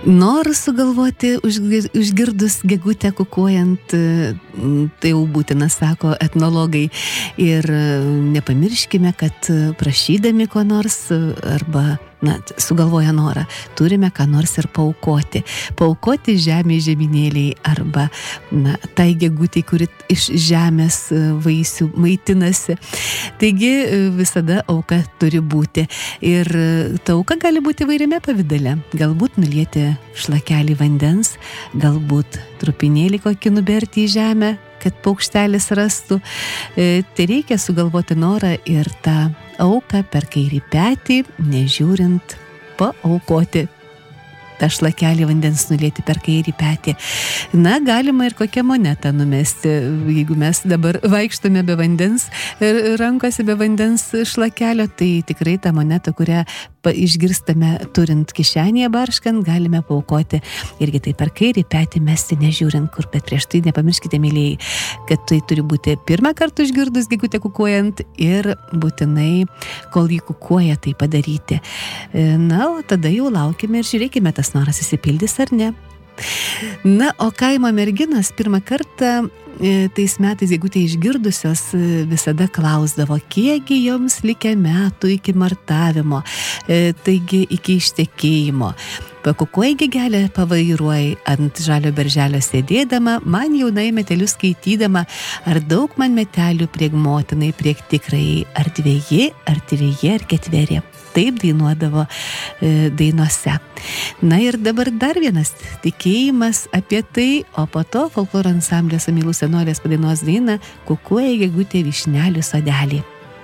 Noriu sugalvoti užgirdus gegutę kukuojant, tai jau būtina, sako etnologai. Ir nepamirškime, kad prašydami ko nors arba sugalvoja norą, turime ką nors ir paaukoti. Paaukoti žemė žeminėliai arba tai gegutei, kuri iš žemės vaisių maitinasi. Taigi visada auka turi būti. Ir ta auka gali būti įvairiame pavidale. Galbūt nulieti šlakelį vandens, galbūt trupinėlį kokį nuberti į žemę, kad paukštelis rastų. Tai reikia sugalvoti norą ir tą auką per kairį petį, nežiūrint, paaukoti. tą šlakelį vandens nulieti per kairį petį. Galima ir kokią monetą numesti, jeigu mes dabar vaikštome be vandens, rankose be vandens šlakelio, tai tikrai tą monetą, kurią išgirstame turint kišenėje barškant, galime paaukoti irgi tai per kairį petį mesti, nežiūrint kur, bet prieš tai nepamirškite, mylėjai, kad tai turi būti pirmą kartą išgirdus gegutę kukuojant ir būtinai, kol jį kukuoja, tai padaryti. O tada jau laukime ir žiūrėkime, tas noras įsipildys ar ne. O kaimo merginos pirmą kartą tais metais gegutę išgirdusios visada klausdavo, kiekgi joms likę metų iki martavimo, taigi iki ištekėjimo. Pakukuoji gegelę, pavairuoji ant žalio berželio sėdėdama, man jaunai metelius skaitydama, ar daug man metelių prieg motinai, prieg tikrai, ar dveji, ar trejie, ar ketveri. Taip dainuodavo dainose. Ir dabar dar vienas tikėjimas apie tai, o po to folkloro ansamblio Samylų senolės padainos daina Kukuoja gegutė vyšnelių sodelį.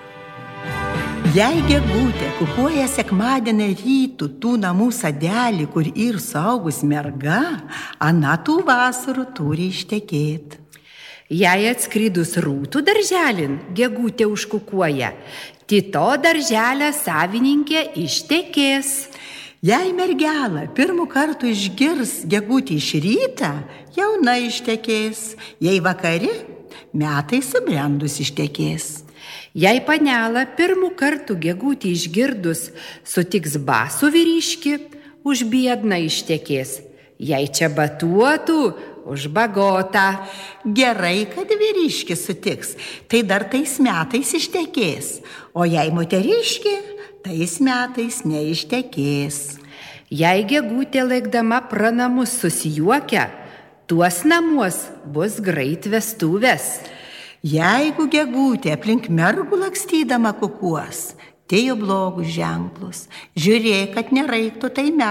Jei gegutė kukuoja sekmadienį rytų tų namų sodelį, kur ir suaugus merga, ana tų vasarų turi ištekėt. Jei atskridus rūtų darželin, gegutė užkukuoja, tito darželio savininkė ištekės. Jei mergelą pirmų kartų išgirs gegutį iš rytą, jauna ištekės. Jei vakari, metai subrendus ištekės. Jei panelą pirmų kartų gegutį išgirdus sutiks basų vyriškį, už biedną ištekės. Jei čia batuotų, už bagotą. Gerai, kad vyriškis sutiks, tai dar tais metais ištekės. O jei moteriškė, tais metais neištekės. Jei gegutė laikdama pro namus susijuokia, tuos namuos bus greit vestuvės. Jeigu gegutė aplink mergų lakstydama kukuos, tai jau blogus ženklus. Žiūrėk, kad neraiktų tai